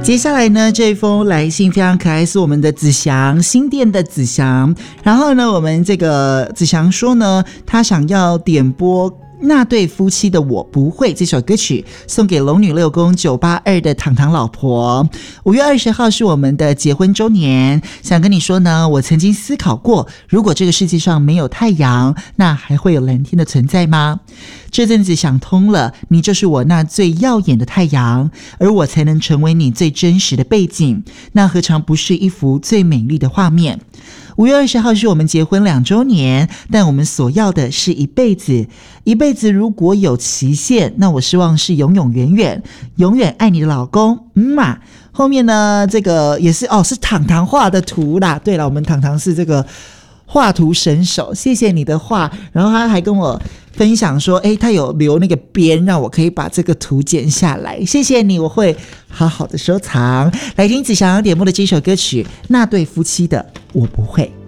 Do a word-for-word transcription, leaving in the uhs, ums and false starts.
接下来呢，这封来信非常可爱，是我们的子祥，新店的子祥。然后呢，我们这个子祥说呢，他想要点播那对夫妻的我不会这首歌曲，送给龙女六宫九八二的糖糖老婆。五月二十号是我们的结婚周年，想跟你说呢，我曾经思考过，如果这个世界上没有太阳，那还会有蓝天的存在吗？这阵子想通了，你就是我那最耀眼的太阳，而我才能成为你最真实的背景，那何尝不是一幅最美丽的画面？五月二十号是我们结婚两周年，但我们所要的是一辈子。一辈子如果有期限，那我希望是永永远远，永远爱你的老公。嗯嘛，后面呢，这个也是哦，是糖糖画的图啦。对了，我们糖糖是这个画图神手，谢谢你的画。然后他还跟我分享说，诶，他有留那个边，让我可以把这个图剪下来。谢谢你，我会好好的收藏。来听子祥点播的这首歌曲，那对夫妻的我不会。